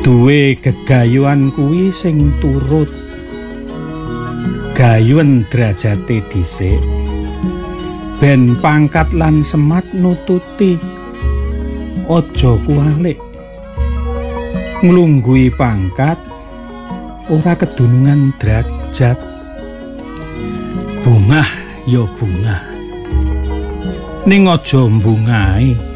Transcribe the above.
duwe gegayuhan kuwi sing turut gayuhan derajate dhisik ben pangkat lan semat nututi aja kualik nglungguhi pangkat ora kedunungan derajat bungah ya bungah ning aja mbungahi